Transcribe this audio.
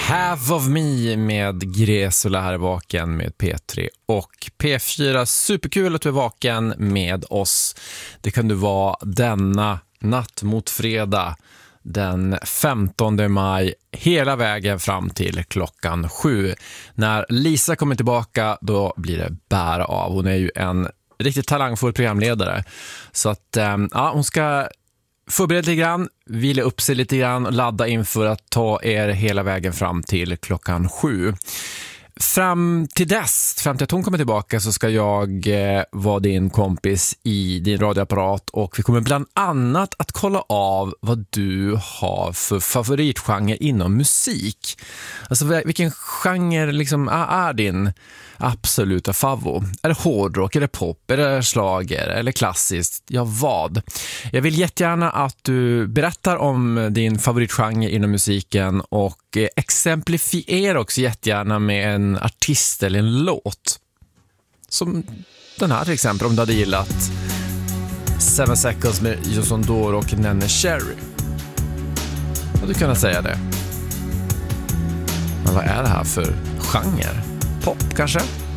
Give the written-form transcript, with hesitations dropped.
Half of Me med Gresula här vaken med P3 och P4. Superkul att du är vaken med oss. Det kan du vara denna natt mot fredag den 15 maj hela vägen fram till klockan 7. När Lisa kommer tillbaka då blir det bära av. Hon är ju en riktigt talangfull programledare. Så att hon ska förbereda lite grann, vila upp sig lite grann och ladda inför att ta er hela vägen fram till klockan 7. Fram till att hon kommer tillbaka så ska jag vara din kompis i din radioapparat och vi kommer bland annat att kolla av vad du har för favoritgenre inom musik. Alltså vilken genre liksom är din absoluta favvo? Är det hårdrock, är det pop, är det slager eller klassiskt? Ja, vad? Jag vill jättegärna att du berättar om din favoritgenre inom musiken och exemplifiera också jättegärna med en artist eller en låt. Som den här till exempel, om du hade gillat 7 Seconds med Jason Doro och Nene Cherry. Du kan säga det. Men vad är det här för genre? Pop kanske?